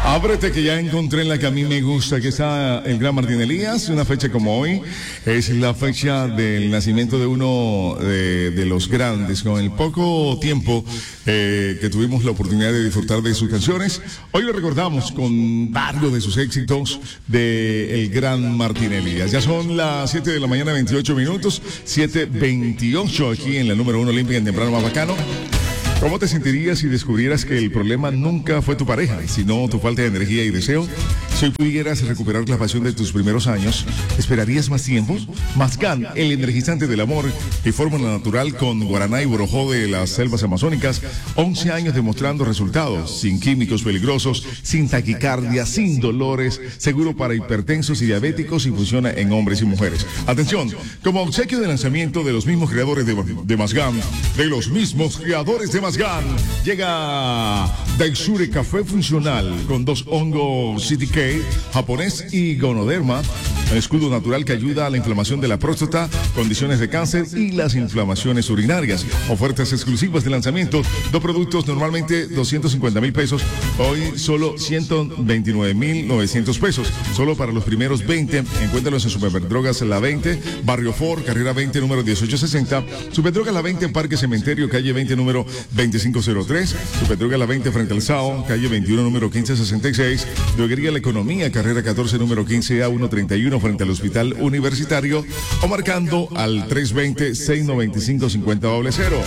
Ábrete que ya encontré la que a mí me gusta, que está el Gran Martín Elías. Una fecha como hoy es la fecha del nacimiento de uno de los grandes. Con el poco tiempo que tuvimos la oportunidad de disfrutar de sus canciones, hoy lo recordamos con varios de sus éxitos de el Gran Martín Elías. Ya son las 7 de la mañana, 28 minutos, 7:28 aquí en la número 1 Olímpica en Temprano Más Bacano. ¿Cómo te sentirías si descubrieras que el problema nunca fue tu pareja, sino tu falta de energía y deseo? Si hoy pudieras recuperar la pasión de tus primeros años, ¿esperarías más tiempo? Mazgán, el energizante del amor y fórmula natural con guaraná y borojó de las selvas amazónicas. 11 años demostrando resultados, sin químicos peligrosos, sin taquicardia, sin dolores, seguro para hipertensos y diabéticos y funciona en hombres y mujeres. Atención, como obsequio de lanzamiento de los mismos creadores de Mazgán, Mazgán, llega Daisure Café Funcional con 2 hongos CTK, japonés y gonoderma, un escudo natural que ayuda a la inflamación de la próstata, condiciones de cáncer y las inflamaciones urinarias. Ofertas exclusivas de lanzamiento, 2 productos normalmente 250,000 pesos, hoy solo 129,900 pesos, solo para los primeros 20. Encuéntralos en Superdrogas La 20, Barrio Ford, Carrera 20, número 1860, Superdrogas La 20, Parque Cementerio, calle 20, número 2503, Superdrogas La 20 frente al SAO, calle 21, número 1566, Droguería La Economía, carrera 14, número 15A131 frente al Hospital Universitario, o marcando al 320-695-5000.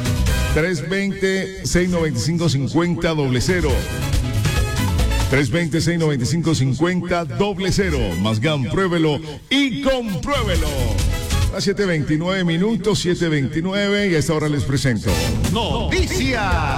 320-695-5000. 320-695-5000. Mazgán, pruébelo y compruébelo. A 7:29 minutos, 7:29, y a esta hora les presento Noticias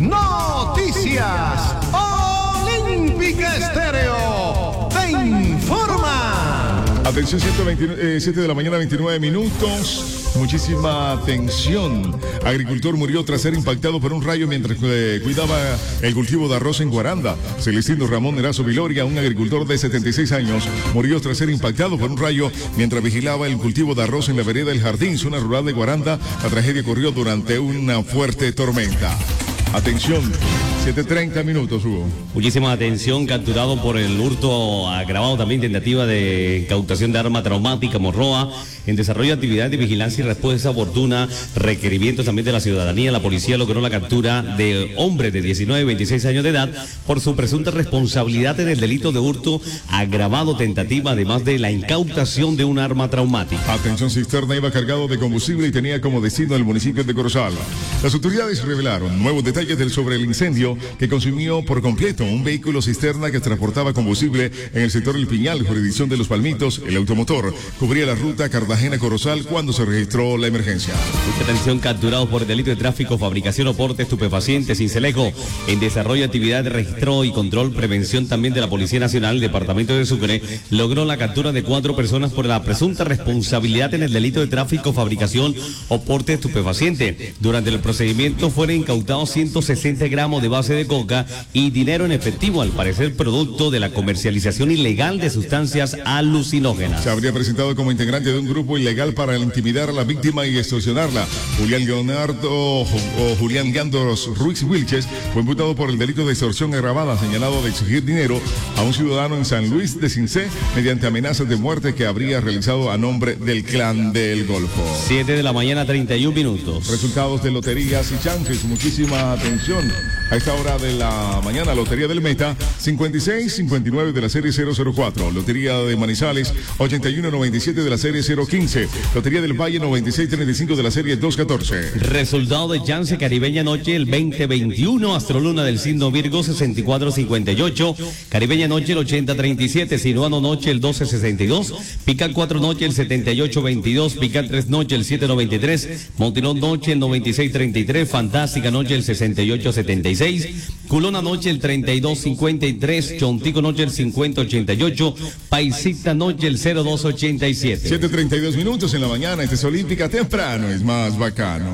Olímpica Estéreo te informa. Atención, 7 de la mañana, 29 minutos. Muchísima atención. Agricultor murió tras ser impactado por un rayo mientras cuidaba el cultivo de arroz en Guaranda. Celestino Ramón Erazo Viloria, un agricultor de 76 años, murió tras ser impactado por un rayo mientras vigilaba el cultivo de arroz en la vereda El Jardín, zona rural de Guaranda. La tragedia ocurrió durante una fuerte tormenta. Atención, 7:30 minutos, Hugo. Muchísima atención, capturado por el hurto agravado, también tentativa de incautación de arma traumática, Morroa, en desarrollo de actividades de vigilancia y respuesta oportuna, requerimientos también de la ciudadanía. La policía logró la captura de hombre de 19 y 26 años de edad por su presunta responsabilidad en el delito de hurto agravado, tentativa, además de la incautación de un arma traumática. Atención, cisterna iba cargado de combustible y tenía como destino el municipio de Corozal. Las autoridades revelaron nuevos detalles sobre el incendio que consumió por completo un vehículo cisterna que transportaba combustible en el sector El Piñal, jurisdicción de Los Palmitos. El automotor cubría la ruta Cartagena-Corozal cuando se registró la emergencia. Mucha atención, capturados por el delito de tráfico, fabricación o porte estupefacientes, Cincelejo, en desarrollo de actividad de registro y control, prevención también de la Policía Nacional, el Departamento de Sucre, logró la captura de 4 personas por la presunta responsabilidad en el delito de tráfico, fabricación o porte estupefaciente. Durante el procedimiento fueron incautados 160 gramos de base de coca y dinero en efectivo, al parecer producto de la comercialización ilegal de sustancias alucinógenas. Se habría presentado como integrante de un grupo ilegal para intimidar a la víctima y extorsionarla. Julián Gandos Ruiz Wilches fue imputado por el delito de extorsión agravada, señalado de exigir dinero a un ciudadano en San Luis de Cincé mediante amenazas de muerte que habría realizado a nombre del Clan del Golfo. 7 de la mañana, 31 minutos. Resultados de loterías y chances. Muchísima atención. A esta hora de la mañana, Lotería del Meta, 56-59 de la serie 004. Lotería de Manizales, 81-97 de la serie 015. Lotería del Valle, 96-35 de la serie 214. Resultado de Chance Caribeña Noche el 2021. Astroluna del signo Virgo, 64-58. Caribeña Noche el 80-37. Sinuano Noche el 12-62. Pica 4 Noche el 78-22. Pica 3 Noche el 7-93. Montilón Noche el 96-33. Fantástica Noche el 68-76. Culona Noche el 32-53, Chontico Noche el 50-88, Paisita Noche el 02-87. 7:32 minutos en la mañana, esta es Olímpica Temprano, es más bacano.